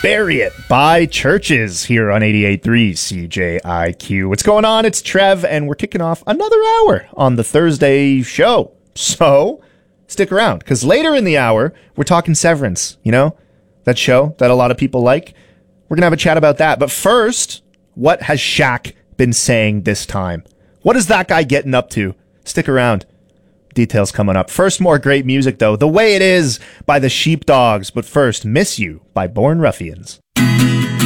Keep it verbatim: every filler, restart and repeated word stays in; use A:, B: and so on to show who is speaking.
A: Bury It by Churches here on eighty-eight point three C J I Q. What's going on? It's Trev, and we're kicking off another hour on the Thursday show. So stick around, because later in the hour, we're talking Severance, you know? That show that a lot of people like. We're going to have a chat about that. But first, what has Shaq been saying this time? What is that guy getting up to? Stick around. Details coming up. First, more great music, though. The Way It Is by the Sheepdogs. But first, Miss You by Born Ruffians.